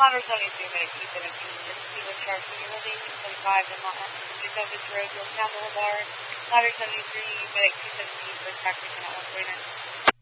Ladder 73, Medic 217, this is Steve Charge for your elevation 25 and just off this road, Yorktown Boulevard. Ladder 73, Medic 217, first factory, 149.